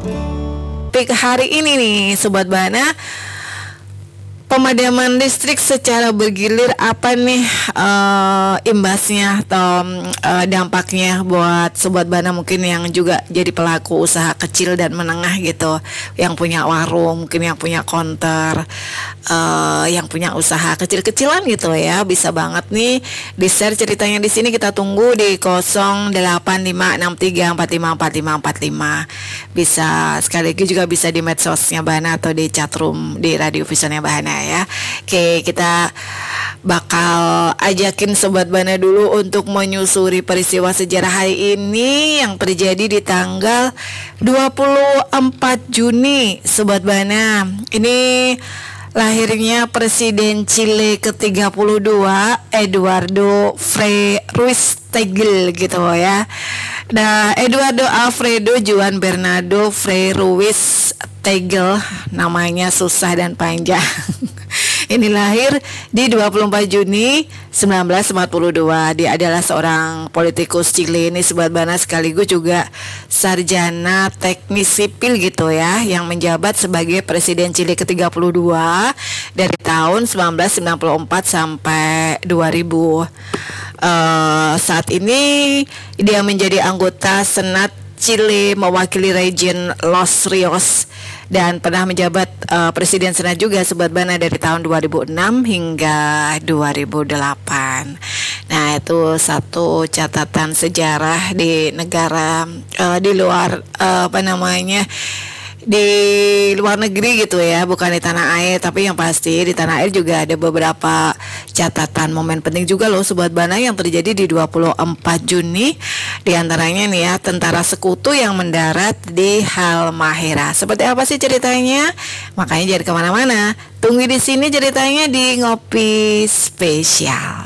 Topik hari ini nih Sobat Bana, pemadaman listrik secara bergilir apa nih imbasnya atau dampaknya buat Sobat Bana mungkin yang juga jadi pelaku usaha kecil dan menengah gitu, yang punya warung, mungkin yang punya konter, yang punya usaha kecil-kecilan gitu ya, bisa banget nih di share ceritanya di sini. Kita tunggu di 085634545545. Bisa sekaligus juga bisa di medsosnya Bana atau di chatroom di Radio Visionnya Bana ya. Oke, kita bakal ajakin Sobat Bana dulu untuk menyusuri peristiwa sejarah hari ini yang terjadi di tanggal 24 Juni Sobat Bana. Ini lahirnya Presiden Chile ke-32 Eduardo Frei Ruiz Tagle gitu ya. Nah, Eduardo Alfredo Juan Bernardo Frei Ruiz Tagle, namanya susah dan panjang. Ini lahir di 24 Juni 1942. Dia adalah seorang politikus Chile ini Sobat Bana, sekaligus juga sarjana teknik sipil gitu ya, yang menjabat sebagai Presiden Chile ke-32 dari tahun 1994 sampai 2000. Saat ini dia menjadi anggota Senat Chile mewakili region Los Rios dan pernah menjabat Presiden Senat juga Sobat Bana dari tahun 2006 hingga 2008. Nah, itu satu catatan sejarah di negara di luar di luar negeri gitu ya, bukan di tanah air. Tapi yang pasti di tanah air juga ada beberapa catatan momen penting juga loh Sobat Bana yang terjadi di 24 Juni. Di antaranya nih ya, tentara sekutu yang mendarat di Halmahera. Seperti apa sih ceritanya? Makanya jangan kemana-mana, tunggu di sini ceritanya di Ngopi Spesial.